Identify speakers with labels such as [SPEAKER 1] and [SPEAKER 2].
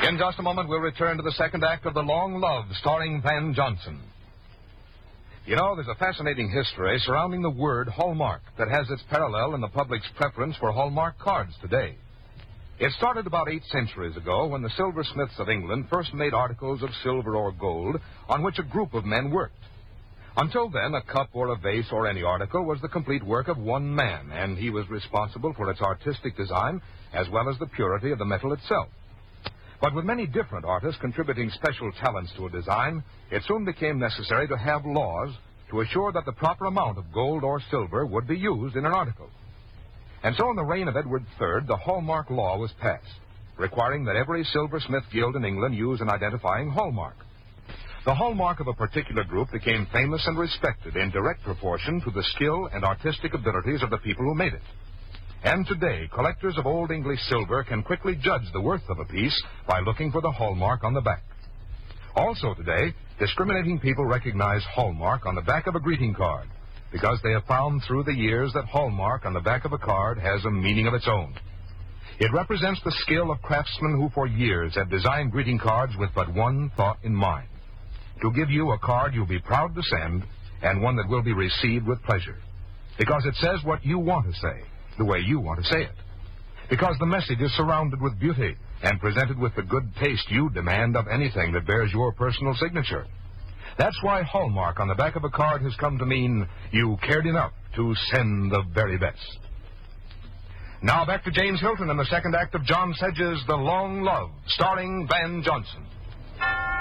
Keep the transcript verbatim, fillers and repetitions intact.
[SPEAKER 1] In just a moment, we'll return to the second act of The Long Love, starring Van Johnson. You know, there's a fascinating history surrounding the word Hallmark that has its parallel in the public's preference for Hallmark cards today. It started about eight centuries ago when the silversmiths of England first made articles of silver or gold on which a group of men worked. Until then, a cup or a vase or any article was the complete work of one man, and he was responsible for its artistic design as well as the purity of the metal itself. But with many different artists contributing special talents to a design, it soon became necessary to have laws to assure that the proper amount of gold or silver would be used in an article. And so in the reign of Edward the Third, the Hallmark law was passed, requiring that every silversmith guild in England use an identifying hallmark. The hallmark of a particular group became famous and respected in direct proportion to the skill and artistic abilities of the people who made it. And today, collectors of Old English silver can quickly judge the worth of a piece by looking for the hallmark on the back. Also today, discriminating people recognize hallmark on the back of a greeting card because they have found through the years that hallmark on the back of a card has a meaning of its own. It represents the skill of craftsmen who for years have designed greeting cards with but one thought in mind: to give you a card you'll be proud to send and one that will be received with pleasure. Because it says what you want to say, the way you want to say it. Because the message is surrounded with beauty and presented with the good taste you demand of anything that bears your personal signature. That's why hallmark on the back of a card has come to mean you cared enough to send the very best. Now back to James Hilton in the second act of John Sedge's The Long Love, starring Van Johnson.